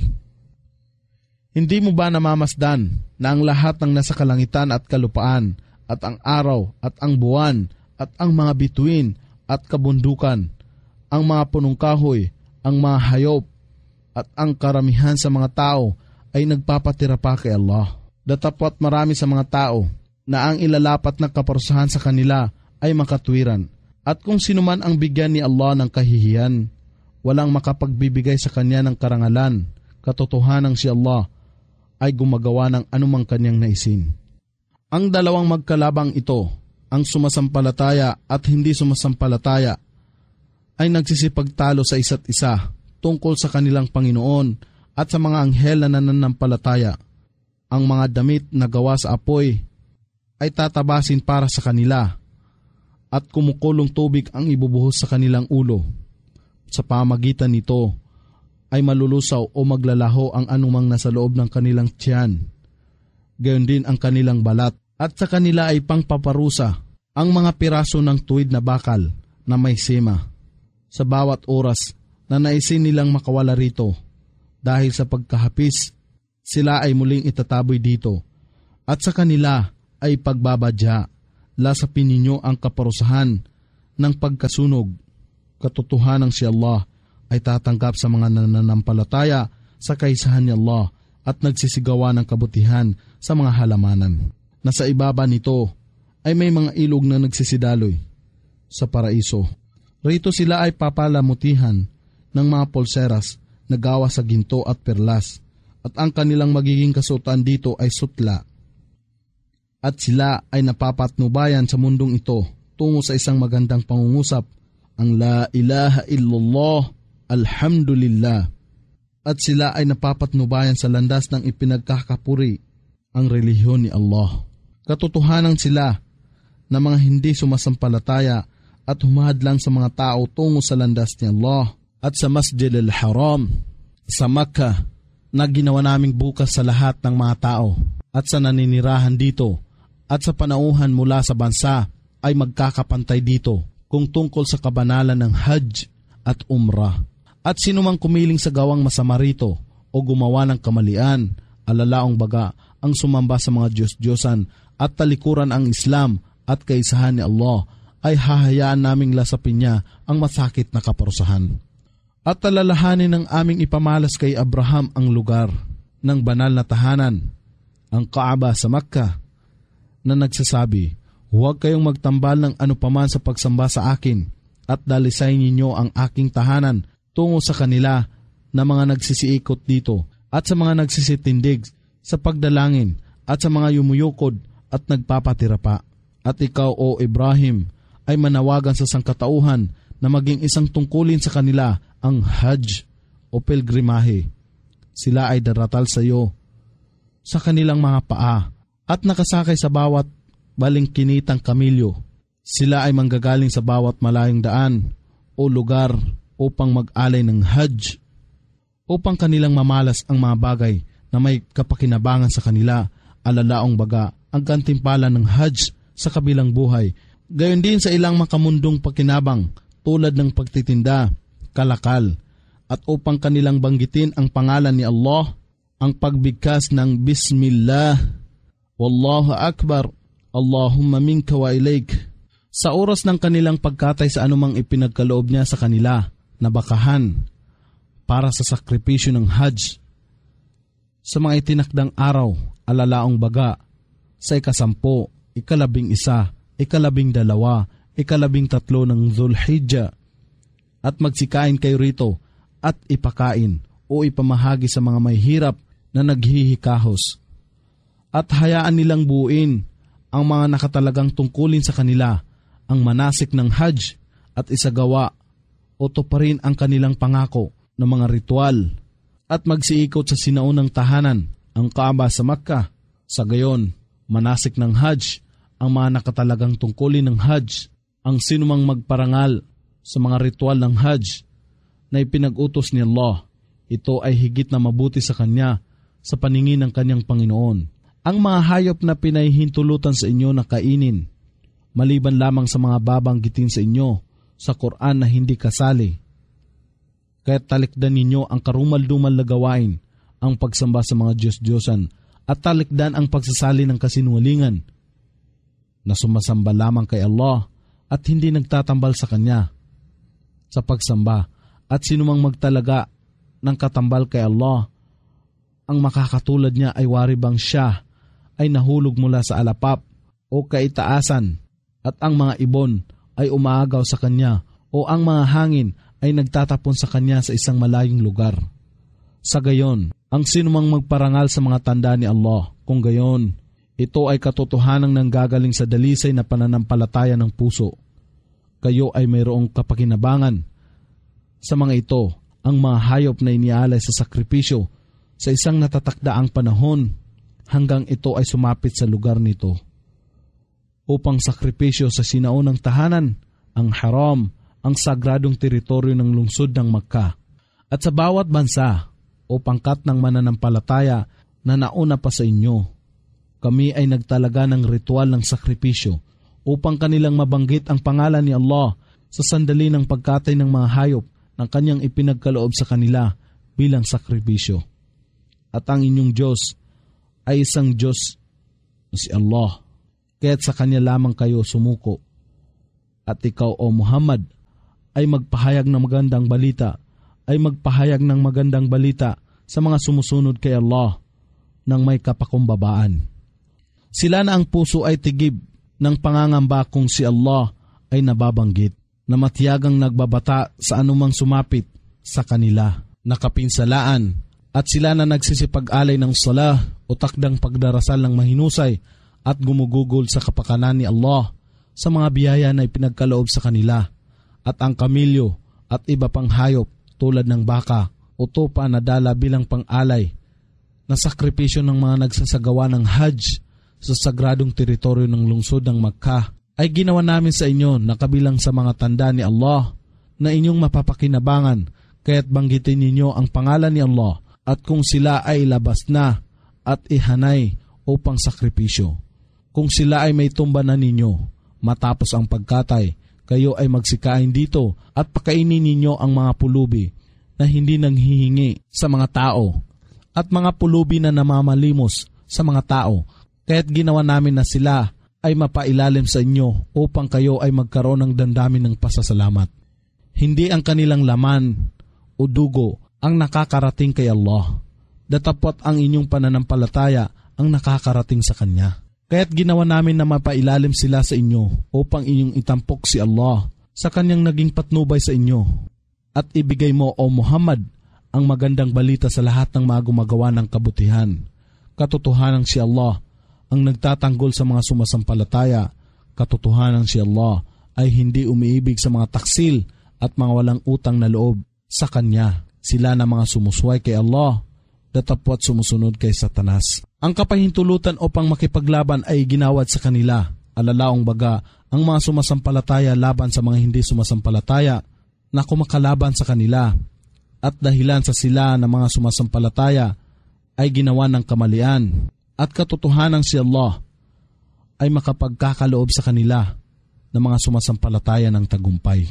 Hindi mo ba namamasdan na ang lahat ng nasa kalangitan at kalupaan at ang araw at ang buwan at ang mga bituin at kabundukan, ang mga punong kahoy, ang mga hayop at ang karamihan sa mga tao ay nagpapatira pa kay Allah? Datapwat marami sa mga tao na ang ilalapat na kaparusahan sa kanila ay makatwiran. At kung sino man ang bigyan ni Allah ng kahihiyan, walang makapagbibigay sa kanya ng karangalan. Katotohanan si Allah ay gumagawa ng anumang kanyang naisin. Ang dalawang magkalabang ito, ang sumasampalataya at hindi sumasampalataya, ay nagsisipagtalo sa isa't isa tungkol sa kanilang Panginoon at sa mga anghel na nananampalataya. Ang mga damit na gawa sa apoy ay tatabasin para sa kanila at kumukulong tubig ang ibubuhos sa kanilang ulo. Sa pamagitan nito ay malulusaw o maglalaho ang anumang nasa loob ng kanilang tiyan. Gayon din ang kanilang balat at sa kanila ay pangpaparusa ang mga piraso ng tuwid na bakal na may sema. Sa bawat oras na naisin nilang makawala rito dahil sa pagkahapis, sila ay muling itataboy dito at sa kanila ay pagbabadya. Lasapin ninyo ang kaparusahan ng pagkasunog. Katotohanan si Allah ay tatanggap sa mga nananampalataya sa kaisahan ni Allah at nagsisigawa ng kabutihan sa mga halamanan. Nasa ibaba nito ay may mga ilog na nagsisidaloy sa paraiso. Rito sila ay papalamutihan ng mga pulseras na gawa sa ginto at perlas, at ang kanilang magiging kasuotan dito ay sutla. At sila ay napapatnubayan sa mundong ito tungo sa isang magandang pangungusap, ang La ilaha illallah, alhamdulillah. At sila ay napapatnubayan sa landas ng ipinagkakapuri, ang relihiyon ni Allah. Katotohanan sila na mga hindi sumasampalataya at humahadlang sa mga tao tungo sa landas ni Allah at sa Masjid al-Haram sa Makkah na ginawa naming bukas sa lahat ng mga tao at sa naninirahan dito at sa panauhan mula sa bansa ay magkakapantay dito kung tungkol sa kabanalan ng Hajj at Umrah. At sino mang kumiling sa gawang masama rito o gumawa ng kamalian, alalaong baga ang sumamba sa mga Diyos-Diyosan at talikuran ang Islam at kaisahan ni Allah, ay hahayaan naming lasapin niya ang masakit na kaparusahan. At talalahanin ng aming ipamalas kay Abraham ang lugar ng banal na tahanan, ang Kaaba sa Makkah, na nagsasabi, huwag kayong magtambal ng anupaman sa pagsamba sa akin at dalisayin ninyo ang aking tahanan tungo sa kanila na mga nagsisiikot dito at sa mga nagsisitindig sa pagdalangin at sa mga yumuyukod at nagpapatira pa. At ikaw, O Ibrahim, ay manawagan sa sangkatauhan na maging isang tungkulin sa kanila ang Hajj o pilgrimahe. Sila ay daratal sa iyo sa kanilang mga paa at nakasakay sa bawat balingkinitang kamilyo. Sila ay manggagaling sa bawat malayong daan o lugar upang mag-alay ng Hajj, upang kanilang mamalas ang mga bagay na may kapakinabangan sa kanila, alalaong baga ang gantimpala ng Hajj sa kabilang buhay. Gayon din sa ilang makamundong pakinabang tulad ng pagtitinda, kalakal, at upang kanilang banggitin ang pangalan ni Allah, ang pagbigkas ng Bismillah, Wallahu Akbar, Allahumma minka wa ilaik. Sa oras ng kanilang pagkatay sa anumang ipinagkaloob niya sa kanila na bakahan para sa sakripisyo ng Hajj, sa mga itinakdang araw, alalaong baga, sa ikasampo, ikalabing isa, ikalabing dalawa, ikalabing tatlo ng Dhul-Hijjah, at magsikain kayo rito at ipakain o ipamahagi sa mga may hirap na naghihikahos. At hayaan nilang buuin ang mga nakatalagang tungkulin sa kanila ang manasik ng Hajj at isagawa o tuparin ang kanilang pangako ng mga ritual at magsiikot sa sinaunang tahanan, ang Kaaba sa Makkah. Sa gayon, manasik ng Hajj ang mga nakatalagang tungkulin ng Hajj. Ang sinumang magparangal sa mga ritual ng Hajj na ipinag-utos ni Allah, ito ay higit na mabuti sa kanya sa paningin ng kanyang Panginoon. Ang mga hayop na pinahihintulutan sa inyo na kainin, maliban lamang sa mga babanggitin sa inyo sa Quran na hindi kasali. Kaya talikdan ninyo ang karumal-dumal na gawain, ang pagsamba sa mga Diyos-Diyosan, at talikdan ang pagsasali ng kasinungalingan na sumasamba lamang kay Allah at hindi nagtatambal sa Kanya sa pagsamba. At sinumang magtalaga ng katambal kay Allah, ang makakatulad niya ay wari bang siya ay nahulog mula sa alapap o kaitaasan at ang mga ibon ay umaagaw sa kanya o ang mga hangin ay nagtatapon sa kanya sa isang malayong lugar. Sa gayon, ang sinumang magparangal sa mga tanda ni Allah, kung gayon, ito ay katotohanang nanggagaling sa dalisay na pananampalataya ng puso. Kayo ay mayroong kapakinabangan sa mga ito, ang mga hayop na inialay sa sakripisyo sa isang natatakdaang panahon hanggang ito ay sumapit sa lugar nito upang sakripisyo sa sinaunang tahanan, ang Haram, ang sagradong teritoryo ng lungsod ng Makkah. At sa bawat bansa o pangkat ng mananampalataya na nauna pa sa inyo, kami ay nagtalaga ng ritual ng sakripisyo upang kanilang mabanggit ang pangalan ni Allah sa sandali ng pagkatay ng mga hayop ng kanyang ipinagkaloob sa kanila bilang sakripisyo. At ang inyong Diyos ay isang Diyos, si Allah. kaya't sa kanya lamang kayo sumuko. At ikaw, O Muhammad, ay magpahayag ng magandang balita, ay magpahayag ng magandang balita sa mga sumusunod kay Allah ng may kapakumbabaan. Sila na ang puso ay tigib ng pangangamba kung si Allah ay nababanggit, na matiyagang nagbabata sa anumang sumapit sa kanila, nakapinsalaan, at sila na nagsisipag-alay ng salah o takdang pagdarasal ng mahinusay at gumugugol sa kapakanan ni Allah sa mga biyaya na ipinagkaloob sa kanila, at ang kamilyo at iba pang hayop tulad ng baka o tupa na dala bilang pang-alay na sakripisyo ng mga nagsasagawa ng Hajj sa sagradong teritoryo ng lungsod ng Makkah ay ginawa namin sa inyo na kabilang sa mga tanda ni Allah na inyong mapapakinabangan, kaya't banggitin ninyo ang pangalan ni Allah at kung sila ay labas na at ihanay upang sakripisyo. Kung sila ay may tumba na ninyo matapos ang pagkatay, kayo ay magsikain dito at pakainin ninyo ang mga pulubi na hindi nanghihingi sa mga tao at mga pulubi na namamalimos sa mga tao, kaya't ginawa namin na sila ay mapailalim sa inyo upang kayo ay magkaroon ng damdamin ng pasasalamat. Hindi ang kanilang laman o dugo ang nakakarating kay Allah, datapot ang inyong pananampalataya ang nakakarating sa Kanya. Kaya't ginawa namin na mapailalim sila sa inyo upang inyong itampok si Allah sa Kanyang naging patnubay sa inyo. At ibigay mo, O Muhammad, ang magandang balita sa lahat ng mga gumagawa ng kabutihan. Katotohanan si Allah ang nagtatanggol sa mga sumasampalataya. Katotohanan si Allah ay hindi umiibig sa mga taksil at mga walang utang na loob sa Kanya. Sila na mga sumusway kay Allah, datapwat sumusunod kay Satanas. Ang kapahintulutan upang makipaglaban ay ginawad sa kanila. Alalaong baga, ang mga sumasampalataya laban sa mga hindi sumasampalataya na kumakalaban sa kanila. At dahilan sa sila na mga sumasampalataya ay ginawa ng kamalian. At katotohanan si Allah ay makapagkakaloob sa kanila ng mga sumasampalataya ng tagumpay.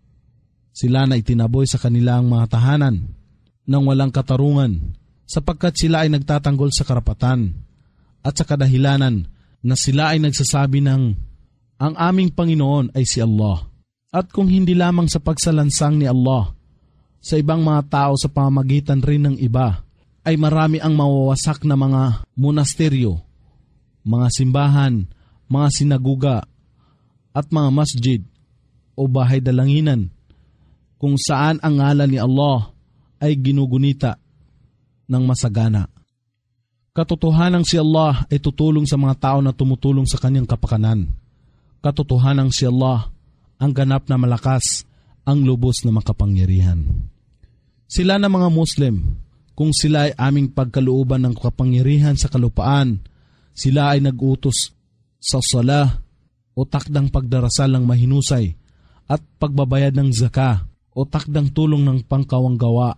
Sila na itinaboy sa kanilang mga tahanan ng walang katarungan, sapagkat sila ay nagtatanggol sa karapatan at sa kadahilanan na sila ay nagsasabi ng ang aming Panginoon ay si Allah. At kung hindi lamang sa pagsalansang ni Allah sa ibang mga tao sa pamamagitan rin ng iba, ay marami ang mawawasak na mga monasteryo, mga simbahan, mga sinaguga at mga masjid o bahay dalanginan kung saan ang ngalan ni Allah ay ginugunita ng masagana. Katotohanan si Allah ay tutulong sa mga tao na tumutulong sa Kanyang kapakanan. Katotohanan si Allah ang ganap na malakas, ang lubos na makapangyarihan. Sila na mga Muslim, kung sila ay aming pagkalooban ng kapangyarihan sa kalupaan, sila ay nag-utos sa salah o takdang pagdarasal ng mahinusay at pagbabayad ng zaka o takdang tulong ng pangkawanggawa.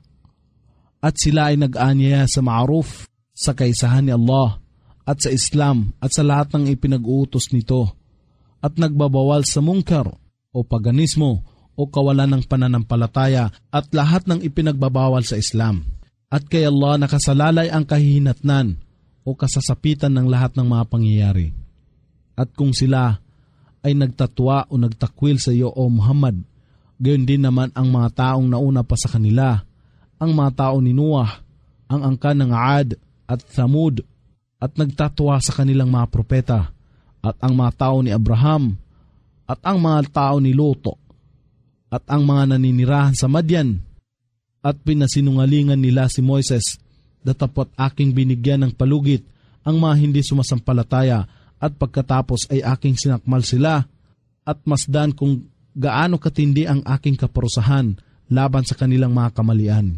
At sila ay nag-aanyaya sa ma'ruf, sa kaisahan ni Allah at sa Islam at sa lahat ng ipinag-uutos nito, at nagbabawal sa mungkar o paganismo o kawalan ng pananampalataya at lahat ng ipinagbabawal sa Islam. At kay Allah nakasalalay ang kahihinatnan o kasasapitan ng lahat ng mga pangyayari. At kung sila ay nagtatwa o nagtakwil sa iyo, O Muhammad, gayon din naman ang mga taong nauna pa sa kanila, ang mga tao ni Noah, ang angkan ng Aad at Thamud, at nagtatwa sa kanilang mga propeta, at ang mga tao ni Abraham, at ang mga tao ni Luto, at ang mga naninirahan sa Madyan, at pinasinungalingan nila si Moises, datapot aking binigyan ng palugit ang mga hindi sumasampalataya, at pagkatapos ay aking sinakmal sila, at masdan kung gaano katindi ang aking kaparusahan laban sa kanilang mga kamalian.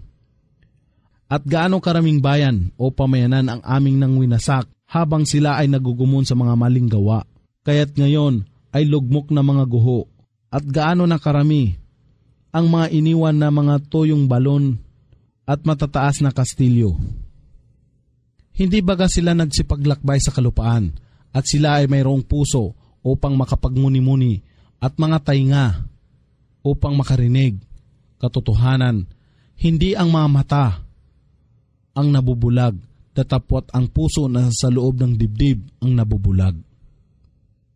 At gaano karaming bayan o pamayanan ang aming nang winasak habang sila ay nagugumon sa mga maling gawa. Kaya't ngayon ay lugmok na mga guho, at gaano na karami ang mga iniwan na mga tuyong balon at matataas na kastilyo. Hindi baga sila nagsipaglakbay sa kalupaan, at sila ay mayroong puso upang makapagmuni-muni at mga tainga upang makarinig. Katotohanan, hindi ang mga mata ang nabubulag, datapwat ang puso na sa loob ng dibdib ang nabubulag.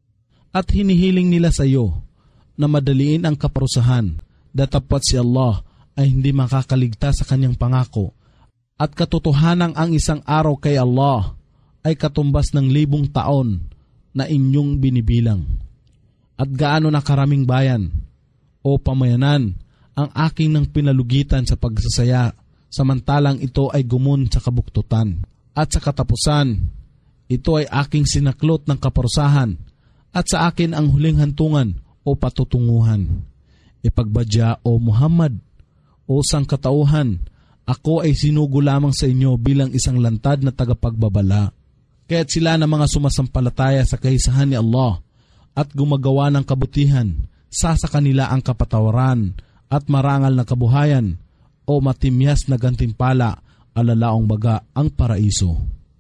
At hinihiling nila sa iyo na madaliin ang kaparusahan, datapwat si Allah ay hindi makakaligtas sa kanyang pangako. At katotohanang ang isang araw kay Allah ay katumbas ng libong taon na inyong binibilang. At gaano na karaming bayan o pamayanan ang aking nang pinalugitan sa pagsasaya, samantalang ito ay gumun sa kabuktutan. At sa katapusan, ito ay aking sinaklot ng kaparusahan, at sa akin ang huling hantungan o patutunguhan. Ipagbadya o Muhammad, o sangkatauhan, ako ay sinugo lamang sa inyo bilang isang lantad na tagapagbabala. Kaya't sila na mga sumasampalataya sa kaisahan ni Allah at gumagawa ng kabutihan, sa sa kanila ang kapatawaran at marangal na kabuhayan o matimyas na gantimpala, alalaong baga ang paraiso.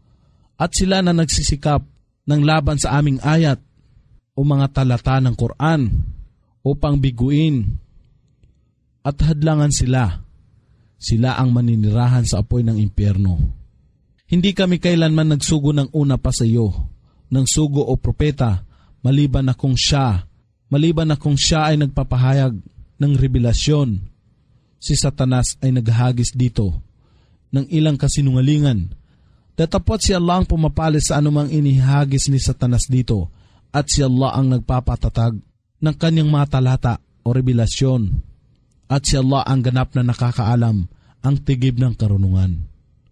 At sila na nagsisikap ng laban sa aming ayat o mga talata ng Quran upang biguin at hadlangan sila, sila ang maninirahan sa apoy ng impyerno. Hindi kami kailanman nagsugo ng una pa sa iyo, ng sugo o propeta, maliban na kung siya, maliban na kung siya ay nagpapahayag ng revelasyon. Si Satanas ay naghagis dito ng ilang kasinungalingan. Datapwat si Allah ang pumapalis sa anumang inihagis ni Satanas dito, at si Allah ang nagpapatatag ng kanyang mga talata o revelasyon, at si Allah ang ganap na nakakaalam ang tigib ng karunungan.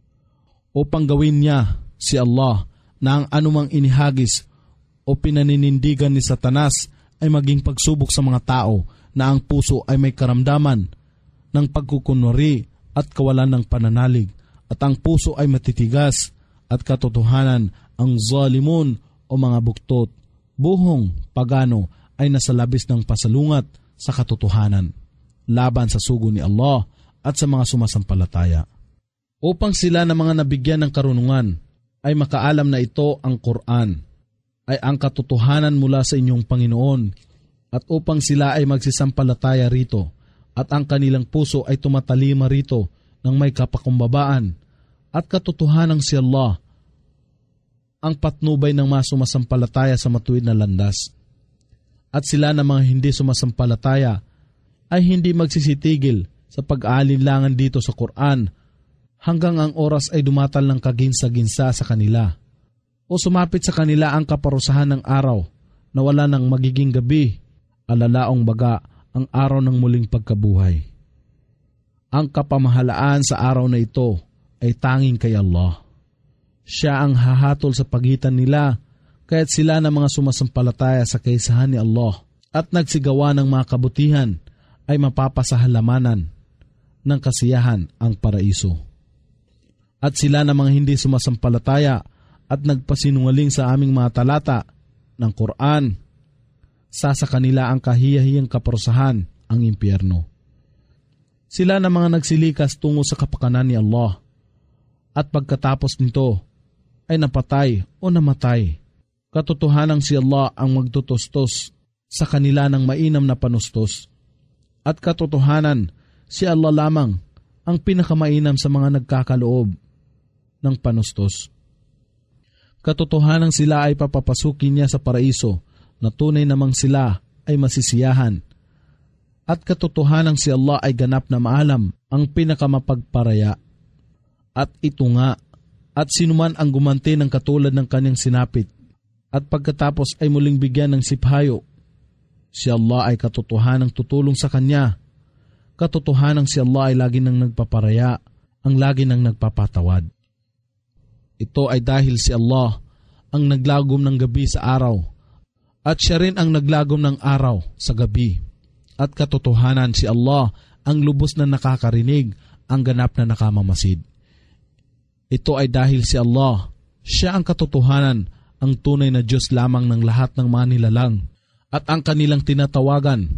Upang gawin niya, si Allah, na ang anumang inihagis o pinaninindigan ni Satanas ay maging pagsubok sa mga tao na ang puso ay may karamdaman ng pagkukunwari at kawalan ng pananalig, at ang puso ay matitigas at katotohanan ang zalimun o mga buktot, buhong pagano ay nasa labis ng pasalungat sa katotohanan, laban sa sugo ni Allah at sa mga sumasampalataya. Upang sila na mga nabigyan ng karunungan ay makaalam na ito ang Quran, ay ang katotohanan mula sa inyong Panginoon, at upang sila ay magsisampalataya rito, at ang kanilang puso ay tumatalima rito ng may kapakumbabaan, at katotohanan si Allah ang patnubay ng mga sumasampalataya sa matuwid na landas. At sila na mga hindi sumasampalataya ay hindi magsisitigil sa pag-aalinlangan dito sa Quran hanggang ang oras ay dumatal ng kaginsa-ginsa sa kanila, o sumapit sa kanila ang kaparusahan ng araw na wala nang magiging gabi, alalaong baga ang araw ng muling pagkabuhay. Ang kapamahalaan sa araw na ito ay tanging kay Allah. Siya ang hahatol sa pagitan nila, kaya't sila na mga sumasampalataya sa kaisahan ni Allah at nagsigawa ng mga kabutihan ay mapapasahalamanan ng kasiyahan ang paraiso. At sila na mga hindi sumasampalataya at nagpasinungaling sa aming mga talata ng Quran, sa sa kanila ang kahiyahiyang kaparusahan, ang impyerno. Sila na mga nagsilikas tungo sa kapakanan ni Allah, at pagkatapos nito ay napatay o namatay. Katotohanang si Allah ang magtutustos sa kanila ng mainam na panustos, at katotohanan si Allah lamang ang pinakamainam sa mga nagkakaloob ng panustos. Katotohanang sila ay papapasukin niya sa paraiso, na tunay namang sila ay masisiyahan, at katotohanang si Allah ay ganap na maalam ang pinakamapagparaya. At ito nga, at sinuman ang gumanti ng katulad ng kanyang sinapit, at pagkatapos ay muling bigyan ng siphayo, si Allah ay katotohanang tutulong sa kanya. Katotohanang si Allah ay lagi nang nagpaparaya, ang lagi nang nagpapatawad. Ito ay dahil si Allah ang naglagom ng gabi sa araw, at siya rin ang naglagom ng araw sa gabi. At katotohanan si Allah ang lubos na nakakarinig, ang ganap na nakamamasid. Ito ay dahil si Allah, siya ang katotohanan, ang tunay na Diyos lamang ng lahat ng mga nilalang, at ang kanilang tinatawagan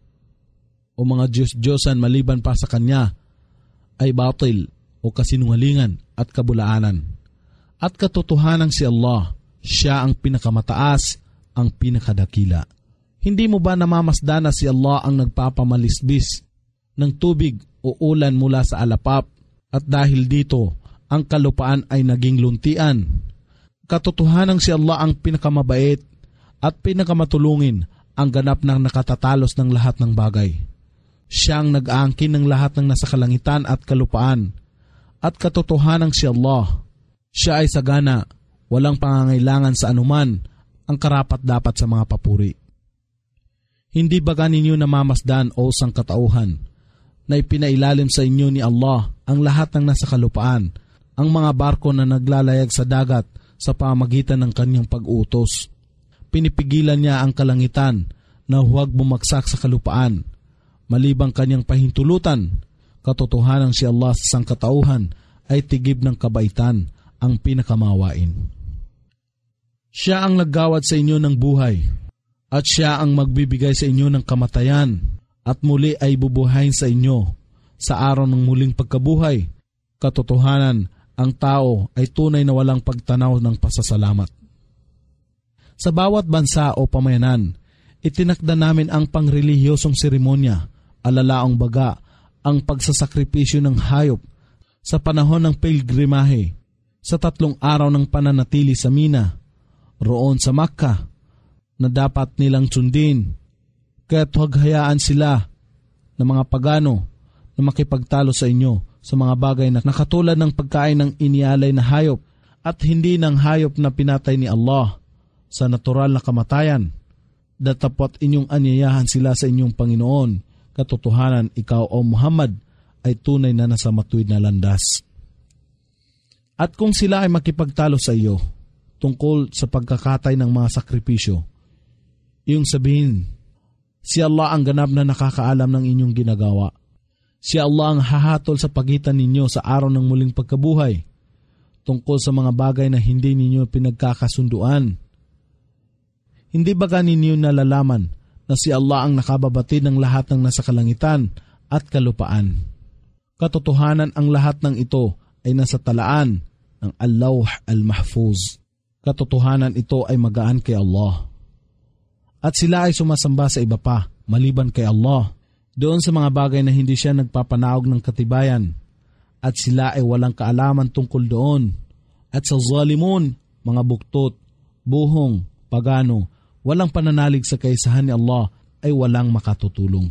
o mga Diyos-Diyosan maliban pa sa Kanya ay batil o kasinungalingan at kabulaanan. At katotohanan si Allah, siya ang pinakamataas, ang pinakadakila. Hindi mo ba namamasdan na si Allah ang nagpapamalisbis ng tubig o ulan mula sa alapap, at dahil dito ang kalupaan ay naging luntian? Katotohanan si Allah ang pinakamabait, at pinakamatulungin ang ganap ng nakatatalos ng lahat ng bagay. Siyang nag-aangkin ng lahat ng nasa kalangitan at kalupaan, at katotohanan si Allah. Siya ay sagana, walang pangangailangan sa anuman, ang karapat-dapat sa mga papuri. Hindi baga ninyo namamasdan o sangkatauhan na ipinailalim sa inyo ni Allah ang lahat ng nasa kalupaan, ang mga barko na naglalayag sa dagat sa pamagitan ng kanyang pag-utos. Pinipigilan niya ang kalangitan na huwag bumagsak sa kalupaan, malibang kanyang pahintulutan. Katotohanan si Allah sa sangkatauhan ay tigib ng kabaitan, ang pinakamawain. Siya ang naggawad sa inyo ng buhay, at siya ang magbibigay sa inyo ng kamatayan, at muli ay bubuhayin sa inyo sa araw ng muling pagkabuhay. Katotohanan, ang tao ay tunay na walang pagtanaw ng pasasalamat. Sa bawat bansa o pamayanan, itinakda namin ang pangrelihiyosong seremonya, alalaong baga, ang pagsasakripisyo ng hayop sa panahon ng pilgrimahe, sa tatlong araw ng pananatili sa Mina, roon sa Makkah, na dapat nilang sundin. Kaya't huwag hayaan sila ng mga pagano na makipagtalo sa inyo sa mga bagay na nakatulad ng pagkain ng inialay na hayop at hindi ng hayop na pinatay ni Allah sa natural na kamatayan. Datapot inyong anyayahan sila sa inyong Panginoon. Katotohanan, ikaw o Muhammad ay tunay na nasa matuwid na landas. At kung sila ay makipagtalo sa iyo tungkol sa pagkakatay ng mga sakripisyo, iyong sabihin, si Allah ang ganap na nakakaalam ng inyong ginagawa. Si Allah ang hahatol sa pagitan ninyo sa araw ng muling pagkabuhay tungkol sa mga bagay na hindi ninyo pinagkakasunduan. Hindi baga ninyo nalalaman na si Allah ang nakababatid ng lahat ng nasa kalangitan at kalupaan? Katotohanan, ang lahat ng ito ay nasa talaan ng Al-Lawh Al-Mahfuz. Katotohanan, ito ay magaan kay Allah. At sila ay sumasamba sa iba pa, maliban kay Allah, doon sa mga bagay na hindi siya nagpapanaog ng katibayan, at sila ay walang kaalaman tungkol doon. At sa zalimun, mga buktot, buhong, pagano, walang pananalig sa kaisahan ni Allah, ay walang makatutulong.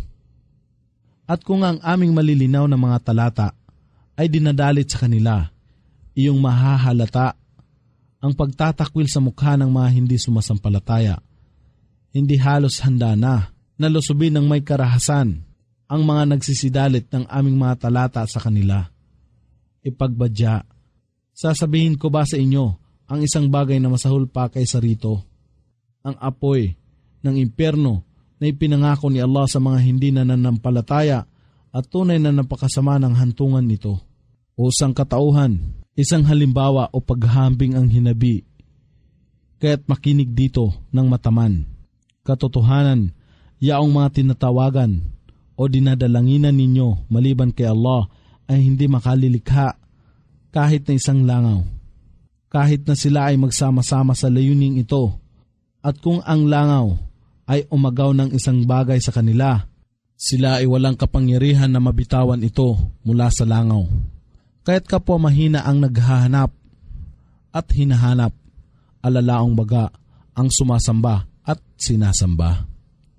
At kung ang aming malilinaw na mga talata ay dinadalit sa kanila, iyong mahahalata ang pagtatakwil sa mukha ng mga hindi sumasampalataya. Hindi halos handa na na lusubin ng may karahasan ang mga nagsisidalit ng aming mga talata sa kanila. Ipagbadya, sasabihin ko ba sa inyo ang isang bagay na masahol pa kaysa rito? Ang apoy ng impyerno na ipinangako ni Allah sa mga hindi nananampalataya at tunay na napakasama ng hantungan nito. O sangkatauhan, isang halimbawa o paghahambing ang hinabi, kaya't makinig dito ng mataman. Katotohanan, yaong mga tinatawagan o dinadalanginan ninyo maliban kay Allah ay hindi makalilikha kahit na isang langaw. Kahit na sila ay magsama-sama sa layuning ito, at kung ang langaw ay umagaw ng isang bagay sa kanila, sila ay walang kapangyarihan na mabitawan ito mula sa langaw. Kaya't kapwa mahina ang naghahanap at hinahanap, alalaong baga ang sumasamba at sinasamba.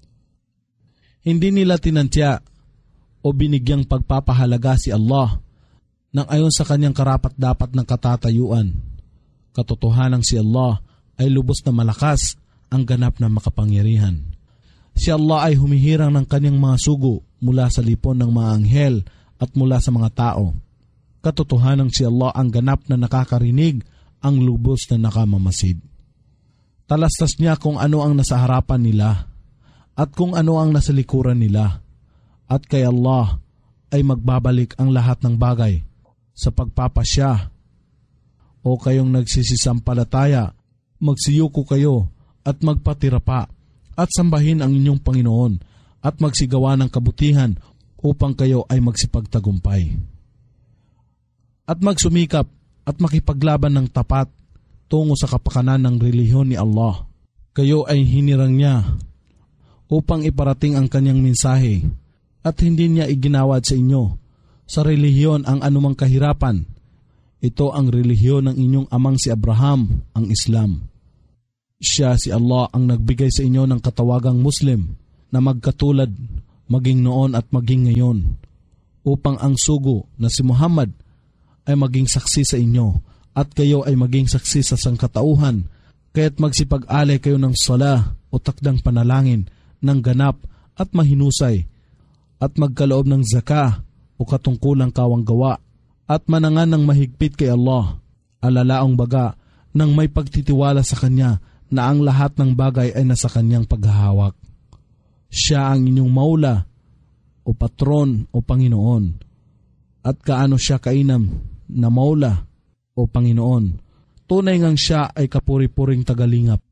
Hindi nila tinantya o binigyang pagpapahalaga si Allah nang ayon sa kanyang karapat-dapat ng katatayuan. Katotohanan si Allah ay lubos na malakas, ang ganap na makapangyarihan. Si Allah ay humihirang ng kanyang mga sugo mula sa lipon ng mga anghel at mula sa mga tao. Katotohanan si Allah ang ganap na nakakarinig, ang lubos na nakamamasid. Talastas niya kung ano ang nasa harapan nila at kung ano ang nasa likuran nila. At kay Allah ay magbabalik ang lahat ng bagay sa pagpapasya. O kayong nagsisisampalataya, magsiyuko kayo at magpatira pa at sambahin ang inyong Panginoon at magsigawa ng kabutihan upang kayo ay magsipagtagumpay. At magsumikap at makipaglaban ng tapat tungo sa kapakanan ng relihiyon ni Allah. Kayo ay hinirang niya upang iparating ang kanyang mensahe at hindi niya iginawad sa inyo sa relihiyon ang anumang kahirapan. Ito ang relihiyon ng inyong amang si Abraham, ang Islam. Siya si Allah ang nagbigay sa inyo ng katawagang Muslim na magkatulad maging noon at maging ngayon, upang ang sugo na si Muhammad ay maging saksi sa inyo at kayo ay maging saksi sa sangkatauhan, kaya't magsipag-alay kayo ng sala o takdang panalangin ng ganap at mahinusay, at magkaloob ng zaka o katungkulang kawang gawa, at manangan ng mahigpit kay Allah, alalaong baga nang may pagtitiwala sa Kanya na ang lahat ng bagay ay nasa Kanyang paghahawak. Siya ang inyong maula o patron o Panginoon, at kaano siya kainam na maula o Panginoon. Tunay ngang siya ay kapuri-puring tagalingap.